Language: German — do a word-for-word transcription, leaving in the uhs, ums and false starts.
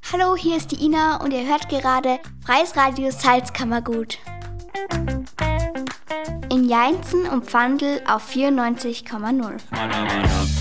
Hallo, hier ist die Ina und ihr hört gerade Freies Radio Salzkammergut. In Jainzen und Pfandl auf vierundneunzig Komma null.